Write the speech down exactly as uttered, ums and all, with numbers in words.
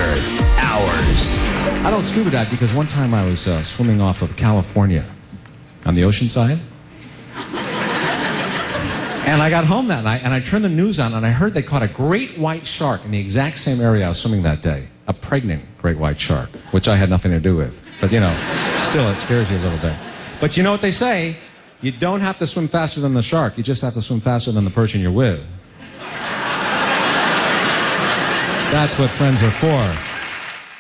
After Hours. I don't scuba dive because one time I was uh, swimming off of California on the ocean side. And I got home that night and I turned the news on and I heard they caught a great white shark in the exact same area I was swimming that day. A pregnant great white shark, which I had nothing to do with. But, you know, still it scares you a little bit. But you know what they say? You don't have to swim faster than the shark. You just have to swim faster than the person you're with. That's what friends are for.